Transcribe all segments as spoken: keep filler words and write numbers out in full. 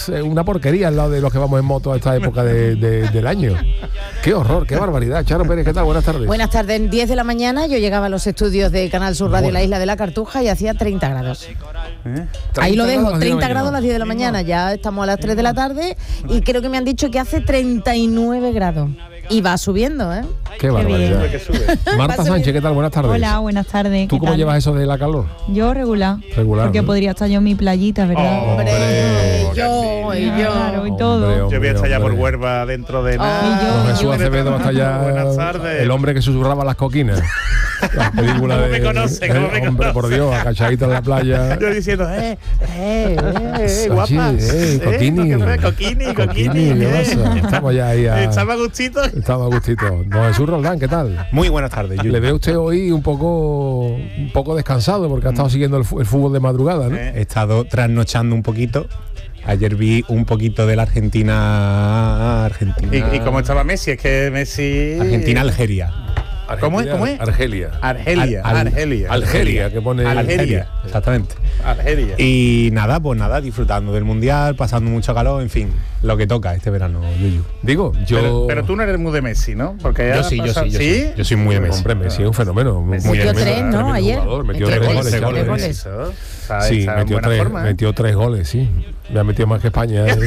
es una porquería al lado de los que vamos en moto a esta época de, de, del año. Qué horror, qué barbaridad. Charo Pérez, ¿qué tal? Buenas tardes. Buenas tardes. diez de la mañana yo llegaba a los estudios de Canal Sur Radio, bueno. La Isla de la Cartuja, y hacía treinta grados. ¿Eh? Ahí lo dejo, treinta grados a las diez de la mañana. Ya estamos a las tres de la tarde y creo que me han dicho que hace treinta y nueve grados. Y va subiendo, ¿eh? Qué barbaridad. Marta Sánchez, ¿qué tal? Buenas tardes. Hola, buenas tardes. ¿Tú cómo tal? Llevas eso de la calor? Yo regular. Regular. Porque ¿no? Podría estar yo en mi playita, ¿verdad? Oh, hombre, hombre, yo, y yo. Claro, y todo. Hombre, hombre, yo voy a estar ya por Huelva dentro de nada. Oh, Jesús Acevedo va a estar ya. Buenas tardes. El hombre que susurraba las coquinas. La película de. me conoce, ¿cómo me hombre, conoce? Por Dios, acachadito en la playa. Yo diciendo, eh, eh, eh, eh guapa. Eh, coquini. Eh, coquini, coquini. ¿Qué Estamos ya ahí a. Estaba a gustito. Estaba a gustito. Don Jesús Roldán, ¿qué tal? Muy buenas tardes, Julio. Le veo usted hoy un poco un poco descansado porque ha estado siguiendo el, el fútbol de madrugada, ¿no? He estado trasnochando un poquito. Ayer vi un poquito de la Argentina. Argentina. ¿Y, y cómo estaba Messi? Es que Messi. Argentina-Algeria. ¿Cómo es? ¿Cómo es? Argelia. Argelia. Al, al, Argelia. Argelia, que pone. Argelia. Exactamente. Argelia. Y nada, pues nada, disfrutando del mundial, pasando mucho calor, en fin, lo que toca este verano, Yuyu. Digo, yo. Pero, pero tú no eres muy de Messi, ¿no? Porque yo sí, yo sí, yo ¿Sí? sí. Yo soy muy de Messi. Hombre, Messi es un fenómeno. Muy metió tres, ¿no? Ayer. Metió tres goles. Tres goles. goles. Está, sí, está metió, tres, forma, ¿eh? metió tres goles, sí. Me ha metido más que España. ¿eh?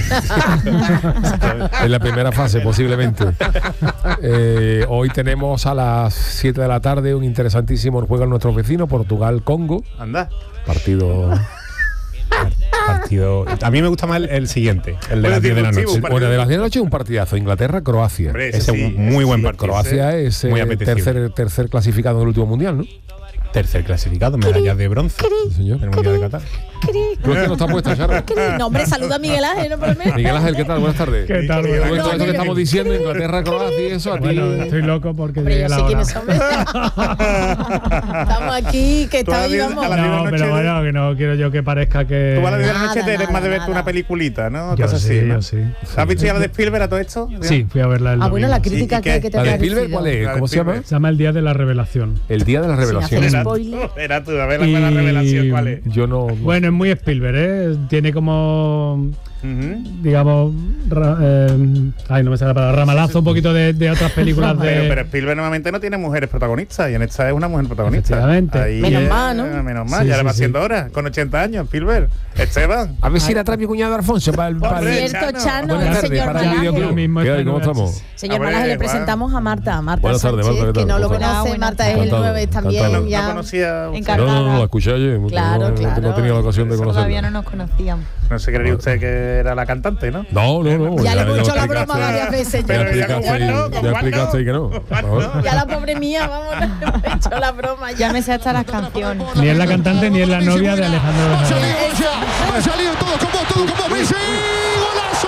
En la primera fase, posiblemente. Eh, hoy tenemos a las siete de la tarde un interesantísimo juego en nuestro vecino, Portugal-Congo. Anda. Partido... partido. A mí me gusta más el, el siguiente, el de las diez de la noche. Bueno, de las diez de la noche un partidazo. Inglaterra-Croacia. Ese es sí, un muy buen partido. Croacia es muy eh, tercer, tercer clasificado en el último mundial, ¿no? Tercer clasificado, medallas de bronce en el mundial de Qatar. ¿Tú es que no está puesta, Charo? No, hombre, saluda a Miguel Ángel, no por mí. Miguel Ángel, ¿qué tal? Buenas tardes. ¿Qué tal? Todo Bueno, esto, esto que estamos diciendo, Inglaterra, Croacia y eso, a ti. Bueno, estoy loco porque Hombre, llegué yo la sé hora. quiénes son. Estamos aquí, que está ahí, vamos. No, pero bueno, que no quiero yo que parezca que... Tú a las diez de la noche Nada, te eres nada, más de verte nada. una peliculita, ¿no? Yo Cosas sí, así, ¿no? yo sí. ¿Has visto ya la de Spielberg a todo esto? Sí, fui a verla el Ah, bueno, domingo. la crítica ¿Y qué? que, que te ¿La ha de parecido. Spielberg cuál es? La de ¿Cómo se llama? Spielberg. Se llama El Día de la Revelación. El día de la revelación. hacer Era, spoiler. era tú, a ver la, Y- la revelación, ¿cuál es? Yo no. Bueno, es muy Spielberg, ¿eh? Tiene como, Uh-huh. digamos, ra- eh, ay, no me sale la palabra, ramalazo un poquito de, de otras películas de... Pero, pero Spielberg normalmente no tiene mujeres protagonistas y en esta es una mujer protagonista. Efectivamente. Ahí Menos es- mal, ¿no? Menos mal, Sí, ya sí, le va sí. haciendo ahora, con ochenta años, Spielberg. Esteban. A ver si la trae mi cuñado Alfonso para el. Por Para el- cierto, Chano. Chano, Buenas el tardes, señor para el Malaje. videoclub. Mismo ¿Qué está hay? en ¿Cómo V H S. estamos? Señor Hombre, Malaje, le Juan. presentamos a Marta. Marta Buenas tardes, Sánchez, Marta, ¿qué que tal? no lo ¿Cómo estás? conoce. Marta es el Encantado, nueve también. encantado. No, ya. no conocía. Encargada. No, no, no, la escuché ayer. Claro, no, claro. No he tenido la ocasión de Todavía conocerla. no nos conocíamos. No se creería usted que era la cantante, ¿no? No, no, no. Ya le hemos lo hecho la explicaste. broma varias veces. Ya Pero ya explicaste, con Juan no, ya con Juan explicaste no. que no. Por favor. Ya la pobre mía, vamos, le hemos hecho la broma. Ya Ya me sé hasta las canciones. Ni es la cantante ni es la novia de Alejandro Benavente. Salimos ya, ha salido todo como todo como Messi, golazo,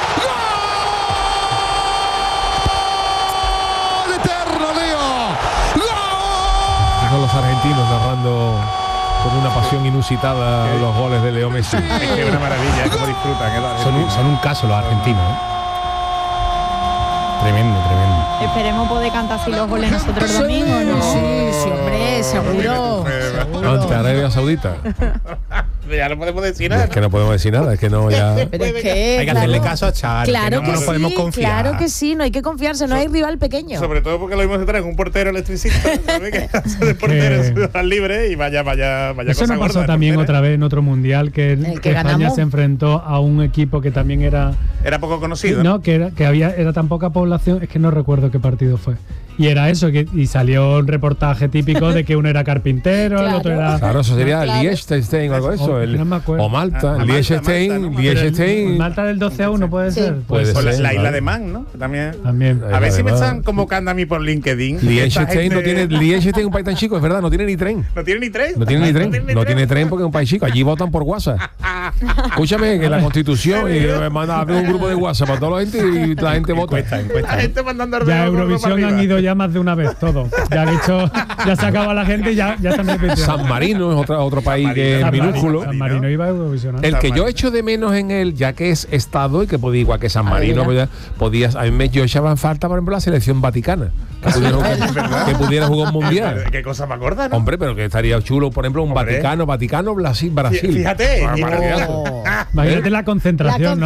gol eterno, Leo, gol. Son los argentinos narrando con una pasión inusitada los goles de Leo Messi. Es que es una maravilla, es como disfrutan. ¿eh? Son un, son un caso los argentinos, ¿eh? Tremendo, tremendo. Esperemos poder cantar así los goles nosotros el domingo, ¿no? Sí, sí, hombre, seguro. Ante Arabia Saudita. Ya no podemos decir Es nada. que no podemos decir nada, es que no ya. Pero es que, Hay que hacerle caso a Charo, Claro que que, no nos sí, podemos confiar. claro que sí, no hay que confiarse, no hay rival pequeño. Sobre todo porque lo mismo se trae un portero electricista, ¿sabes? Que hace de portero en Ciudad Libre y vaya, vaya, vaya Eso cosa nos pasó gorda, también ¿no? otra vez en otro mundial que, El que que España ganamos. se enfrentó a un equipo que también era Era poco conocido. no que era que había era tan poca población, es que no recuerdo qué partido fue. Y era eso, que, y salió un reportaje típico de que uno era carpintero, el otro era... Claro, eso sería Claro. Liechtenstein o algo de eso. O- el- no me acuerdo. o Malta. Ah, Liechtenstein, Malta, ¿no? Liechtenstein. Malta del doce a uno puede Sí. ser. Puede O la, ser, la isla claro. de Man, ¿no? También. También. A ver si me Además, están convocando a mí por LinkedIn. Esta Liechtenstein no gente- tiene. Liechtenstein es un país tan chico, es verdad, no tiene ni tren. No tiene ni tren. No tiene ni tren. No tiene tren porque es un país chico. Allí votan por WhatsApp. Escúchame, que la Constitución y me manda a hacer un grupo de WhatsApp para toda la gente y la gente vota. Encuesta, encuesta. La gente mandando Ya ordenador por Eurovisión arriba. han ido ya más de una vez todo. Ya han dicho, ya se acaba la gente y ya, ya están repitiendo. San Marino es otra, otro país que es San Marino, minúsculo. San Marino iba a Eurovisión. ¿no? El que yo echo de menos en él, ya que es Estado y que podía, igual que San Marino, mira. podía- podías, a mí me yo echaba en falta, por ejemplo, la selección vaticana, que pudiera jugar, que pudiera jugar un mundial. Qué cosa más gorda, ¿no? Hombre, pero que estaría chulo, por ejemplo, un Hombre. Vaticano, Vaticano, Brasil, Brasil. Fíjate. Ah, maravilloso. Oh. Imagínate la concentración, La